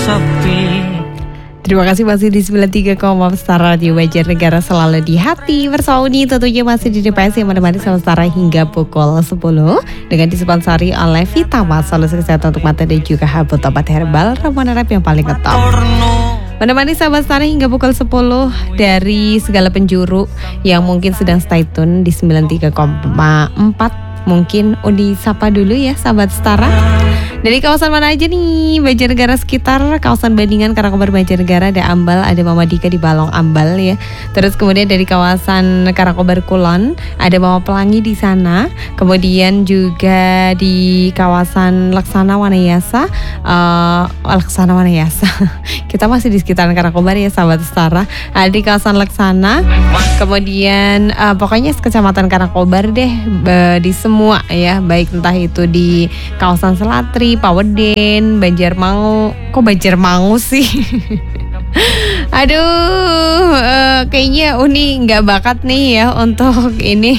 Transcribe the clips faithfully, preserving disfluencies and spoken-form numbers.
sepi. Terima kasih masih di sembilan puluh tiga koma empat Star Radio Banjarnegara, selalu di hati. Bersama Uni tentunya masih di D P S yang menemani Selasa hingga pukul sepuluh. Dengan disponsori oleh Vitama, solusi kesehatan untuk mata dan juga habit obat herbal ramuan Arab yang paling ngetop. Menemani sahabat Stara hingga pukul sepuluh dari segala penjuru yang mungkin sedang stay tune di sembilan puluh tiga koma empat. Mungkin Uni sapa dulu ya sahabat Stara. Dari kawasan mana aja nih? Banjarnegara sekitar, kawasan Bandingan, Karangkobar, Banjarnegara, ada Ambal, ada Mama Dika di Balong Ambal ya. Terus kemudian dari kawasan Karangkobar Kulon, ada Mama Pelangi di sana. Kemudian juga di kawasan Laksana Wanayasa, uh, Laksana Wanayasa. Kita masih di sekitaran Karangkobar ya sahabat Stara. Ada di kawasan Laksana. Kemudian uh, pokoknya kecamatan Karangkobar deh, uh, di semua ya, baik entah itu di kawasan Selatri, Paweden, Banjarmangu. Kok Banjarmangu sih? Aduh, uh, kayaknya Uni nggak bakat nih ya untuk ini.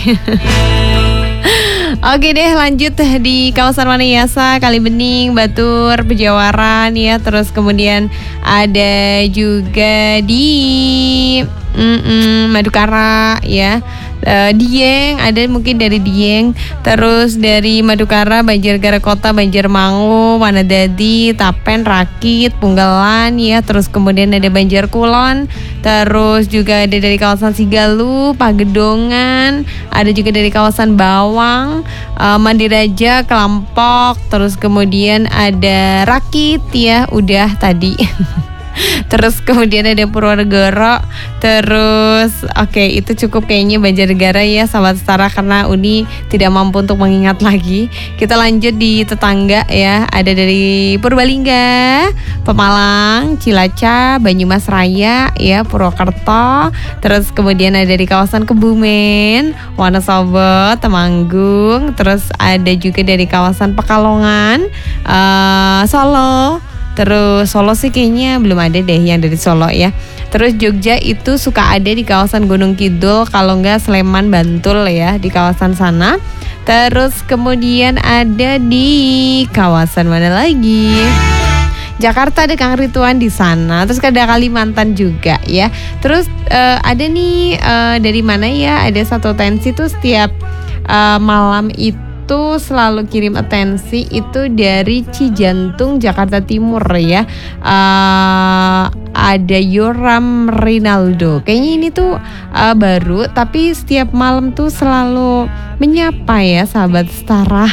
Oke deh, lanjut di kawasan Wanayasa, Kalibening, Batur, Pejawaran ya. Terus kemudian ada juga di mm-mm, Madukara ya. Uh, Dieng, ada mungkin dari Dieng. Terus dari Madukara, Banjarnegara Kota, Banjarmangu, Wanadadi, Tapen, Rakit, Punggalan ya. Terus kemudian ada Banjarkulon. Terus juga ada dari kawasan Sigalu, Pagedongan, ada juga dari kawasan Bawang, uh, Mandiraja, Kelampok. Terus kemudian ada Rakit ya, udah tadi. Terus kemudian ada Purworegoro. Terus oke okay, itu cukup kayaknya Banjarnegara ya sahabat Stara, karena Uni tidak mampu untuk mengingat lagi. Kita lanjut di tetangga ya. Ada dari Purbalingga, Pemalang, Cilacap, Banyumas Raya ya, Purwokerto. Terus kemudian ada dari kawasan Kebumen, Wonosobo, Temanggung. Terus ada juga dari kawasan Pekalongan, uh, Solo. Terus Solo sih kayaknya belum ada deh yang dari Solo ya. Terus Jogja itu suka ada di kawasan Gunung Kidul, kalau enggak Sleman, Bantul ya, di kawasan sana. Terus kemudian ada di kawasan mana lagi? Jakarta ada Kang Rituan di sana. Terus ada Kalimantan juga ya. Terus uh, ada nih uh, dari mana ya? Ada satu tensi tuh setiap uh, malam itu itu selalu kirim atensi itu dari Cijantung, Jakarta Timur ya. Uh, ada Yoram Rinaldo. Kayaknya ini tuh uh, baru, tapi setiap malam tuh selalu menyapa ya sahabat Stara.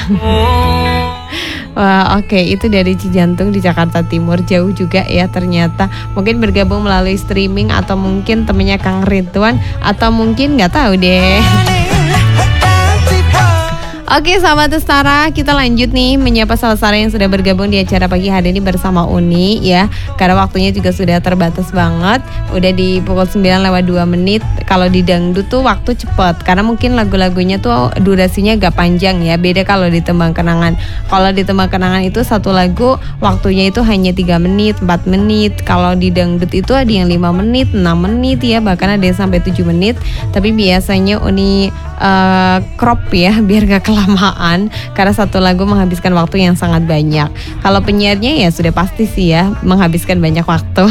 Wah, oke, okay. Itu dari Cijantung di Jakarta Timur, jauh juga ya ternyata. Mungkin bergabung melalui streaming atau mungkin temennya Kang Ridwan atau mungkin nggak tahu deh. Oke sahabat Stara, kita lanjut nih menyapa saudara yang sudah bergabung di acara pagi hari ini bersama Uni ya. Karena waktunya juga sudah terbatas banget. Udah di pukul sembilan lewat dua menit. Kalau di dangdut tuh waktu cepet, karena mungkin lagu-lagunya tuh durasinya gak panjang ya. Beda kalau di Tembang Kenangan. Kalau di Tembang Kenangan itu satu lagu waktunya itu hanya tiga menit, empat menit. Kalau di dangdut itu ada yang lima menit, enam menit ya. Bahkan ada yang sampai tujuh menit. Tapi biasanya Uni uh, crop ya, biar gak kelamaan. Karena satu lagu menghabiskan waktu yang sangat banyak. Kalau penyiarnya ya sudah pasti sih ya menghabiskan banyak waktu.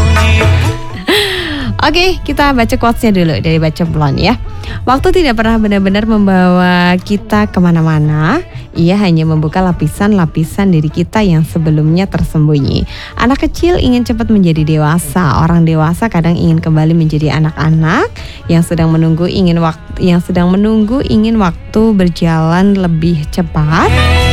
Oke, kita baca quotes-nya dulu dari Baca Blon ya. Waktu tidak pernah benar-benar membawa kita kemana-mana. Ia hanya membuka lapisan-lapisan diri kita yang sebelumnya tersembunyi. Anak kecil ingin cepat menjadi dewasa. Orang dewasa kadang ingin kembali menjadi anak-anak yang sedang menunggu ingin waktu yang sedang menunggu ingin waktu berjalan lebih cepat.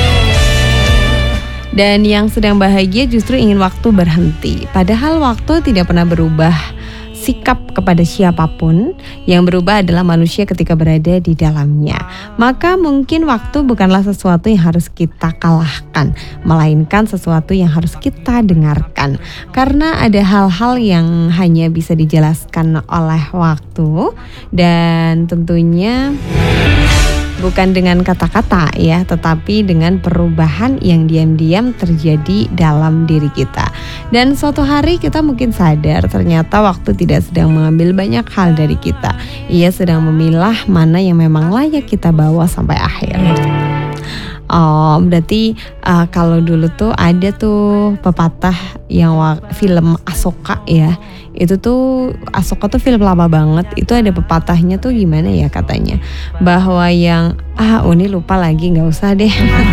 Dan yang sedang bahagia justru ingin waktu berhenti. Padahal waktu tidak pernah berubah sikap kepada siapapun. Yang berubah adalah manusia ketika berada di dalamnya. Maka mungkin waktu bukanlah sesuatu yang harus kita kalahkan, melainkan sesuatu yang harus kita dengarkan. Karena ada hal-hal yang hanya bisa dijelaskan oleh waktu, dan tentunya bukan dengan kata-kata ya, tetapi dengan perubahan yang diam-diam terjadi dalam diri kita. Dan suatu hari kita mungkin sadar ternyata waktu tidak sedang mengambil banyak hal dari kita. Ia sedang memilah mana yang memang layak kita bawa sampai akhir. Oh, berarti uh, kalau dulu tuh ada tuh pepatah yang wa- film Asoka ya. Itu tuh Asoka tuh film lama banget. Itu ada pepatahnya tuh gimana ya katanya. Bahwa yang ah Uni lupa lagi, nggak usah deh.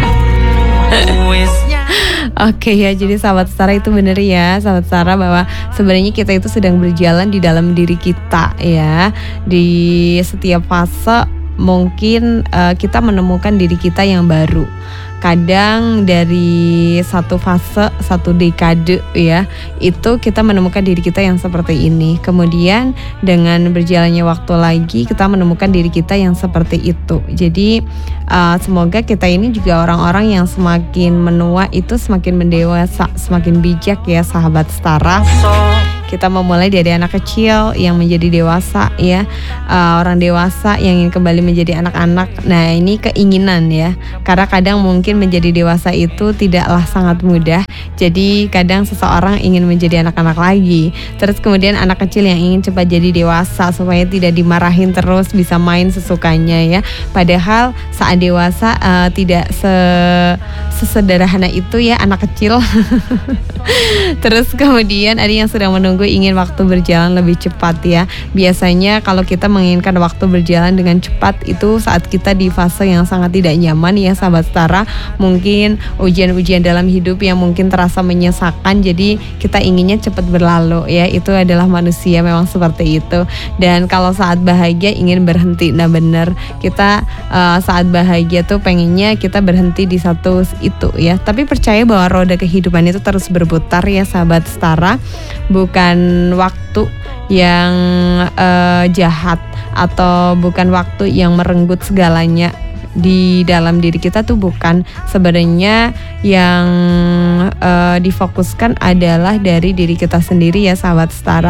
Oke ya, jadi sahabat Setara itu bener ya, sahabat Setara, bahwa sebenarnya kita itu sedang berjalan di dalam diri kita ya. Di setiap fase mungkin uh, kita menemukan diri kita yang baru. Kadang dari satu fase, satu dekade ya, itu kita menemukan diri kita yang seperti ini. Kemudian dengan berjalannya waktu lagi kita menemukan diri kita yang seperti itu. Jadi uh, semoga kita ini juga orang-orang yang semakin menua itu semakin mendewasa, semakin bijak ya sahabat Setara. Kita memulai dari anak kecil yang menjadi dewasa ya, uh, orang dewasa yang ingin kembali menjadi anak-anak. Nah ini keinginan ya, karena kadang mungkin menjadi dewasa itu tidaklah sangat mudah. Jadi kadang seseorang ingin menjadi anak-anak lagi. Terus kemudian anak kecil yang ingin cepat jadi dewasa supaya tidak dimarahin terus, bisa main sesukanya ya. Padahal saat dewasa uh, tidak se sesederhana itu ya anak kecil. Terus kemudian ada yang sedang menunggu ingin waktu berjalan lebih cepat ya. Biasanya kalau kita menginginkan waktu berjalan dengan cepat itu saat kita di fase yang sangat tidak nyaman ya sahabat Setara. Mungkin ujian-ujian dalam hidup yang mungkin terasa menyesakan, jadi kita inginnya cepat berlalu ya. Itu adalah manusia, memang seperti itu. Dan kalau saat bahagia ingin berhenti. Nah benar, kita uh, saat bahagia tuh pengennya kita berhenti di satu itu ya. Tapi percaya bahwa roda kehidupan itu terus berputar ya sahabat Setara. Bukan waktu yang uh, jahat atau bukan waktu yang merenggut segalanya di dalam diri kita tuh bukan. Sebenarnya yang uh, difokuskan adalah dari diri kita sendiri ya sahabat Setara.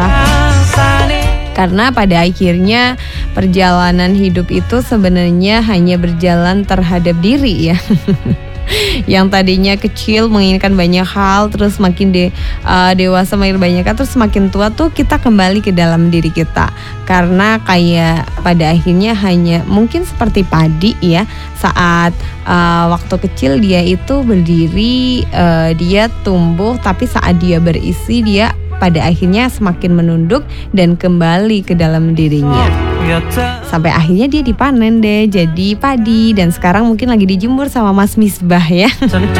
Karena pada akhirnya perjalanan hidup itu sebenarnya hanya berjalan terhadap diri ya. Yang tadinya kecil menginginkan banyak hal, terus makin de, uh, dewasa makin banyak, terus makin tua tuh kita kembali ke dalam diri kita. Karena kayak pada akhirnya hanya mungkin seperti padi ya, saat uh, waktu kecil dia itu berdiri, uh, dia tumbuh, tapi saat dia berisi dia pada akhirnya semakin menunduk dan kembali ke dalam dirinya. Sampai akhirnya dia dipanen deh jadi padi, dan sekarang mungkin lagi dijemur sama Mas Misbah ya.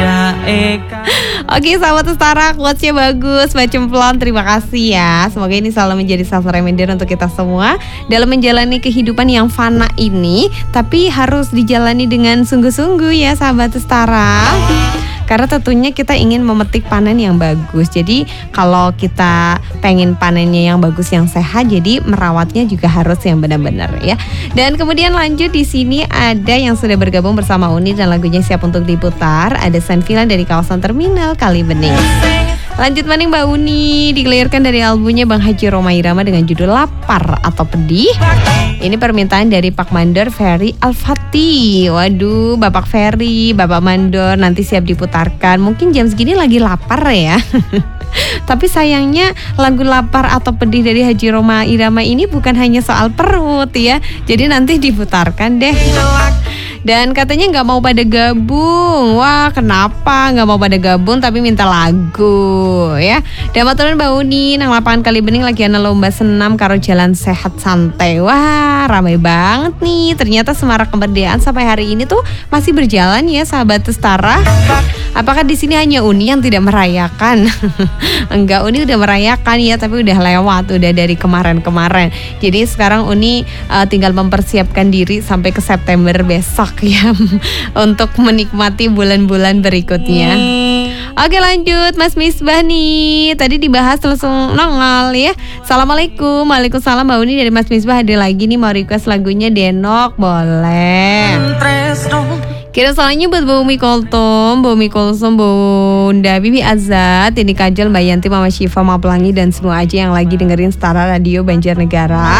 Oke sahabat Setara, quotes-nya bagus, Mbak Cemplon, terima kasih ya. Semoga ini selalu menjadi self reminder untuk kita semua dalam menjalani kehidupan yang fana ini, tapi harus dijalani dengan sungguh-sungguh ya sahabat Setara. Karena tentunya kita ingin memetik panen yang bagus. Jadi kalau kita pengen panennya yang bagus, yang sehat, jadi merawatnya juga harus yang benar-benar ya. Dan kemudian lanjut di sini ada yang sudah bergabung bersama Uni dan lagunya siap untuk diputar. Ada Sanvila dari kawasan Terminal Kalibening. Lanjut maning Mbak Uni, dikelirkan dari albumnya Bang Haji Rhoma Irama dengan judul Lapar atau Pedih. Ini permintaan dari Pak Mandor Ferry Al-Fatih. Waduh, Bapak Ferry, Bapak Mandor, nanti siap diputarkan. Mungkin jam segini lagi lapar ya. Tapi sayangnya lagu Lapar atau Pedih dari Haji Rhoma Irama ini bukan hanya soal perut ya. Jadi nanti diputarkan deh. Dan katanya gak mau pada gabung. Wah kenapa gak mau pada gabung tapi minta lagu ya. Dan maturan Mbak Uni nang lapangan Kalibening lagi ana lomba senam karo jalan sehat santai. Wah ramai banget nih. Ternyata Semarak Kemerdekaan sampai hari ini tuh masih berjalan ya sahabat Setara. Apakah di sini hanya Uni yang tidak merayakan? Enggak, Uni udah merayakan ya, tapi udah lewat, udah dari kemarin-kemarin. Jadi sekarang Uni uh, tinggal mempersiapkan diri sampai ke September besok ya, untuk menikmati bulan-bulan berikutnya. Oke lanjut Mas Misbah nih, tadi dibahas langsung nongol ya. Assalamualaikum. Waalaikumsalam Mbak Uni dari Mas Misbah, ada lagi nih mau request lagunya Denok, boleh. Kirim salahnya buat Bumi Koltom, Bumi Kolsom, Bunda Bibi Azat, ini Kajal, Mbak Yanti, Mama Syifa, Mama Pelangi, dan semua aja yang lagi dengerin Setara Radio Banjarnegara.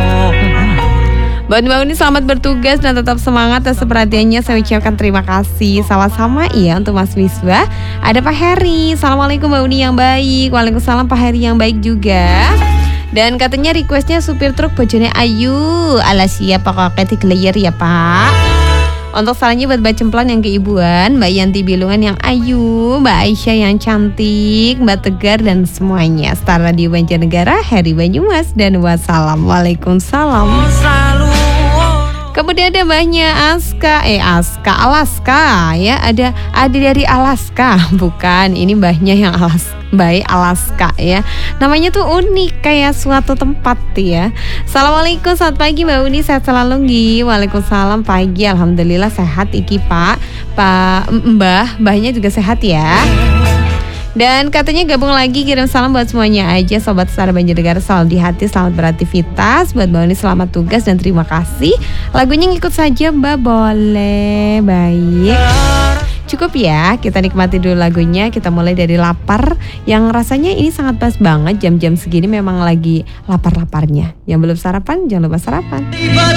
Buat Mbak Uni selamat bertugas dan tetap semangat, atas perhatiannya saya ucapkan terima kasih. Sama-sama ya untuk Mas Misbah. Ada Pak Heri, Assalamualaikum Mbak Uni yang baik. Waalaikumsalam Pak Heri yang baik juga. Dan katanya requestnya supir truk bojone Ayu. Ala siap pokoknya di clear ya Pak. Untuk salahnya buat Mbak Cemplan yang keibuan, Mbak Yanti Bilungan yang ayu, Mbak Aisyah yang cantik, Mbak Tegar dan semuanya. Star Radio Banjarnegara, Heri Banyumas dan wassalam. Waalaikumsalam. Kemudian ada Mbahnya Aska, eh Aska, Alaska ya, ada ada dari Alaska, bukan, ini mbahnya yang Alas, Mbak Alaska ya. Namanya tuh unik kayak suatu tempat ya. Assalamualaikum, selamat pagi Mbak Uni, sehat selalu Ngi. Waalaikumsalam, pagi, alhamdulillah sehat iki Pak. Pak Mbah, mbahnya juga sehat ya. Dan katanya gabung lagi, kirim salam buat semuanya aja Sobat Star Banjarnegara, selalu di hati, selamat beraktivitas. Buat Mbak Uni selamat tugas dan terima kasih. Lagunya ngikut saja Mbak, boleh. Baik, cukup ya, kita nikmati dulu lagunya. Kita mulai dari Lapar, yang rasanya ini sangat pas banget. Jam-jam segini memang lagi lapar-laparnya. Yang belum sarapan, jangan lupa sarapan.